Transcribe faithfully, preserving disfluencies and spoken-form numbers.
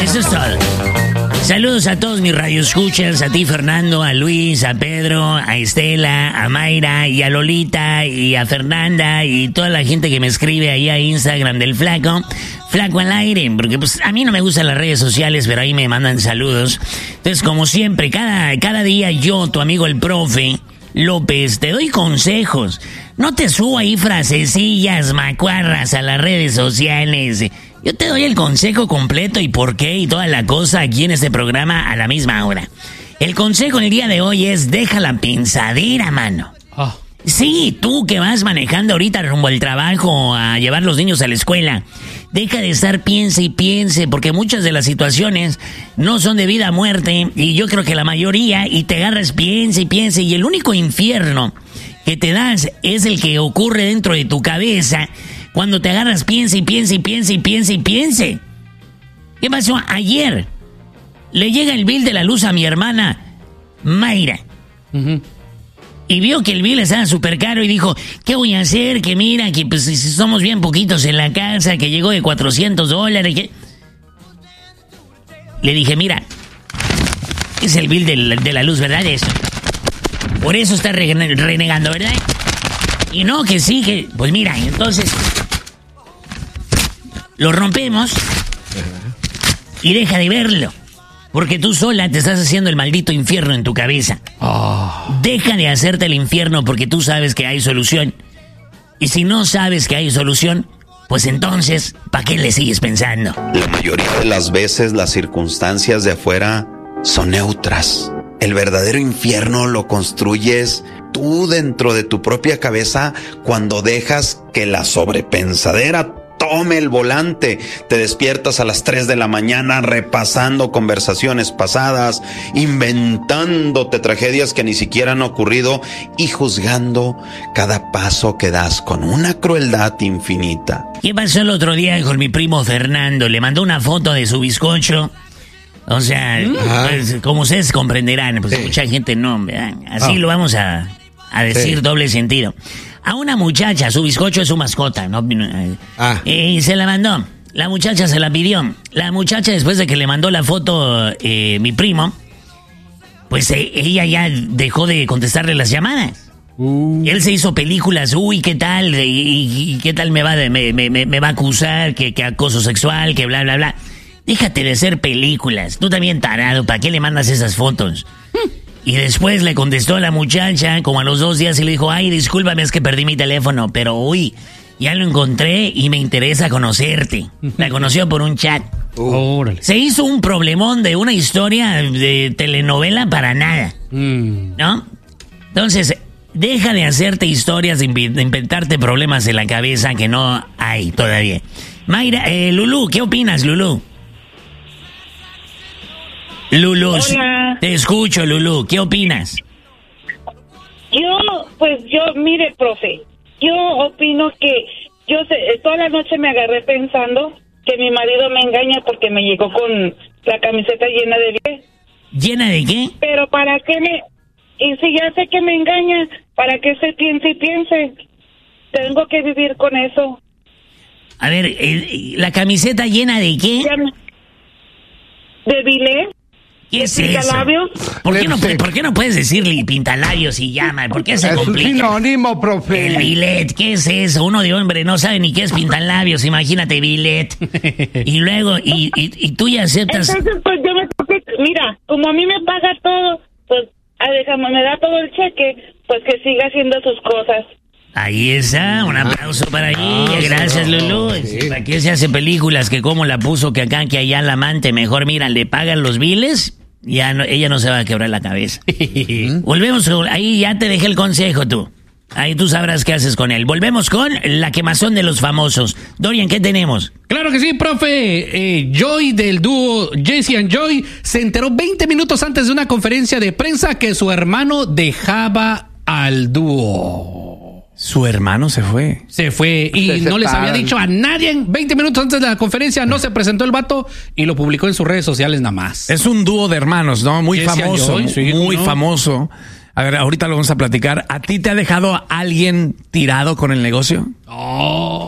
Eso es todo. Saludos a todos mis radioescuchas, a ti Fernando, a Luis, a Pedro, a Estela, a Mayra y a Lolita y a Fernanda y toda la gente que me escribe ahí a Instagram del Flaco. Flaco al aire, porque pues a mí no me gustan las redes sociales, pero ahí me mandan saludos. Entonces, como siempre, cada, cada día yo, tu amigo el profe López, te doy consejos. No te subo ahí frasecillas macuarras a las redes sociales. Yo te doy el consejo completo y por qué y toda la cosa aquí en este programa a la misma hora. El consejo el día de hoy es deja la pensadera, mano. Oh. Sí, tú que vas manejando ahorita rumbo al trabajo a llevar los niños a la escuela, deja de estar piense y piense, porque muchas de las situaciones no son de vida a muerte, y yo creo que la mayoría, y te agarras piense y piense, y el único infierno que te das es el que ocurre dentro de tu cabeza, cuando te agarras piense y piense y piense y piense y piense. ¿Qué pasó ayer? Le llega el bill de la luz a mi hermana Mayra. Uh-huh. Y vio que el bill estaba súper caro y dijo, ¿qué voy a hacer? Que mira, que pues somos bien poquitos en la casa, que llegó de cuatrocientos dólares. Que... Le dije, mira, es el bill de la, de la luz, ¿verdad? Eso. Por eso está re- renegando, ¿verdad? Y no, que sí, que... Pues mira, entonces... Lo rompemos y deja de verlo. Porque tú sola te estás haciendo el maldito infierno en tu cabeza. Oh. Deja de hacerte el infierno porque tú sabes que hay solución. Y si no sabes que hay solución, pues entonces, ¿para qué le sigues pensando? La mayoría de las veces las circunstancias de afuera son neutras. El verdadero infierno lo construyes tú dentro de tu propia cabeza cuando dejas que la sobrepensadera tome el volante. Te despiertas a las tres de la mañana repasando conversaciones pasadas, inventándote tragedias que ni siquiera han ocurrido y juzgando cada paso que das con una crueldad infinita. ¿Qué pasó el otro día con mi primo Fernando? Le mandó una foto de su bizcocho. O sea, pues, como ustedes comprenderán, pues sí. Mucha gente no, ¿verdad? Así oh. Lo vamos a, a decir, sí. Doble sentido. A una muchacha, su bizcocho es su mascota, ¿no? Ah. Y se la mandó. La muchacha se la pidió. La muchacha, después de que le mandó la foto eh, mi primo, pues eh, ella ya dejó de contestarle las llamadas. Uh. Él se hizo películas, uy, ¿qué tal? ¿Y, y, y qué tal me va, de, me, me, me va a acusar? Que, que acoso sexual, que bla, bla, bla. Déjate de hacer películas. Tú también, tarado, ¿para qué le mandas esas fotos? Y después le contestó a la muchacha, como a los dos días, y le dijo, ay, discúlpame, es que perdí mi teléfono, pero uy, ya lo encontré y me interesa conocerte. La conoció por un chat. Uh. Se hizo un problemón de una historia de telenovela para nada, mm. ¿no? Entonces, deja de hacerte historias, de inventarte problemas en la cabeza que no hay todavía. Mayra, eh, Lulú, ¿qué opinas, Lulú? Lulú, hola. Te escucho, Lulú. ¿Qué opinas? Yo, pues yo, mire, profe, yo opino que yo sé, toda la noche me agarré pensando que mi marido me engaña porque me llegó con la camiseta llena de billetes. ¿Llena de qué? Pero ¿para qué me...? Y si ya sé que me engaña, ¿para qué se piense y piense? Tengo que vivir con eso. A ver, ¿la camiseta llena de qué? De billets. ¿Qué es eso? ¿Por qué, no, ¿Por qué no puedes decirle pintalabios y llama? ¿Por qué se es complica? Es un sinónimo, profe. El billet, ¿qué es eso? Uno de hombre no sabe ni qué es pintalabios, imagínate billet. Y luego, y, y, y tú ya aceptas... Entonces, pues yo me... Mira, como a mí me paga todo, pues, a déjame, me da todo el cheque, pues que siga haciendo sus cosas. Ahí está, un aplauso para ella, gracias Lulú. Sí. ¿Para qué se hace películas que como la puso que acá, que allá la amante? Mejor mira, le pagan los biles, ya no, ella no se va a quebrar la cabeza. Volvemos, ahí ya te dejé el consejo tú. Ahí tú sabrás qué haces con él. Volvemos con la quemazón de los famosos. Dorian, ¿qué tenemos? Claro que sí, profe. Eh, Joy del dúo Jesse and Joy se enteró veinte minutos antes de una conferencia de prensa que su hermano dejaba al dúo. Su hermano se fue. Se fue y se no les había dicho a nadie. veinte minutos antes de la conferencia no se presentó el vato y lo publicó en sus redes sociales nada más. Es un dúo de hermanos, ¿no? Muy Jesse famoso, Joy, sí, muy ¿no? famoso. A ver, ahorita lo vamos a platicar. ¿A ti te ha dejado alguien tirado con el negocio? Oh.